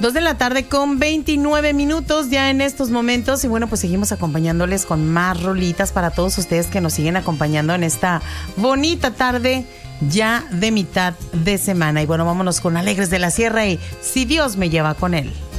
2 de la tarde con 29 minutos ya en estos momentos. Y bueno, pues seguimos acompañándoles con más rolitas para todos ustedes que nos siguen acompañando en esta bonita tarde ya de mitad de semana. Y bueno, vámonos con Alegres de la Sierra y Si Dios me lleva con él.